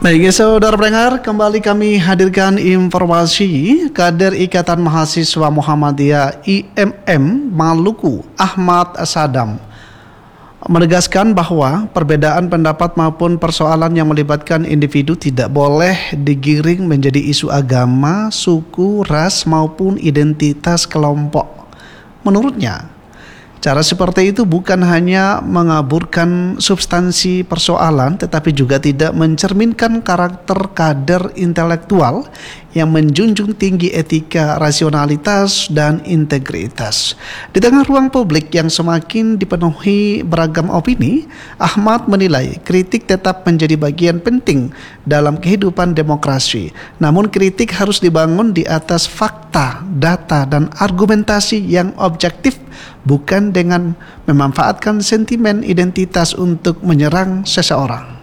Baik, ya, saudara pendengar, kembali kami hadirkan informasi Kader Ikatan Mahasiswa Muhammadiyah IMM Maluku Ahmad Sadam menegaskan bahwa perbedaan pendapat maupun persoalan yang melibatkan individu tidak boleh digiring menjadi isu agama, suku, ras maupun identitas kelompok. Menurutnya, cara seperti itu bukan hanya mengaburkan substansi persoalan, tetapi juga tidak mencerminkan karakter kader intelektual yang menjunjung tinggi etika, rasionalitas, dan integritas. Di tengah ruang publik yang semakin dipenuhi beragam opini, Ahmad menilai kritik tetap menjadi bagian penting dalam kehidupan demokrasi. Namun kritik harus dibangun di atas fakta, data, dan argumentasi yang objektif, bukan dengan memanfaatkan sentimen identitas untuk menyerang seseorang.